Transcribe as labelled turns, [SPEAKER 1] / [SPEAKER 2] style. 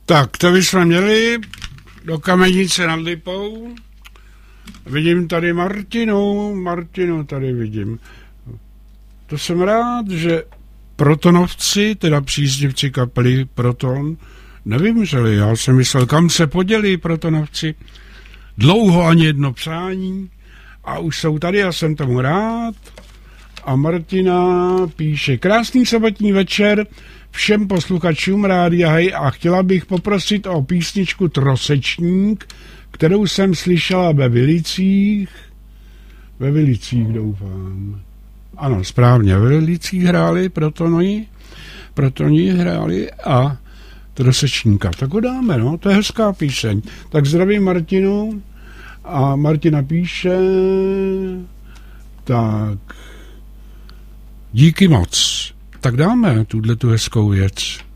[SPEAKER 1] Tak, to bychom měli do Kamenice nad Lipou. Vidím tady Martinu tady vidím. To jsem rád, že protonovci, teda příznivci kapely Proton, nevymřeli. Já jsem myslel, kam se podělí protonovci. Dlouho ani jedno přání a už jsou tady, já jsem tomu rád. A Martina píše: krásný sobotní večer všem posluchačům Rádia Hej a chtěla bych poprosit o písničku Trosečník, kterou jsem slyšela ve Vilicích doufám. Ano, správně, ve Vilicích hráli, proto ní hráli a Trosečníka. Tak ho dáme, no, to je hezká píseň. Tak zdravím Martinu a Martina píše tak díky moc. Tak dáme tu hezkou věc.